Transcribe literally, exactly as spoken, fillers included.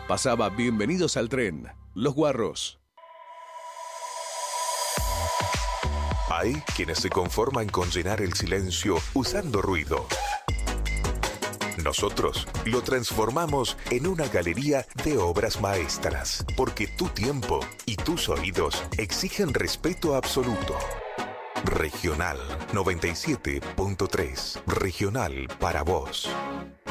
Pasaba Bienvenidos al Tren, Los Guarros. Hay quienes se conforman con llenar el silencio usando ruido. Nosotros lo transformamos en una galería de obras maestras, porque tu tiempo y tus oídos exigen respeto absoluto. Regional noventa y siete punto tres. Regional para vos.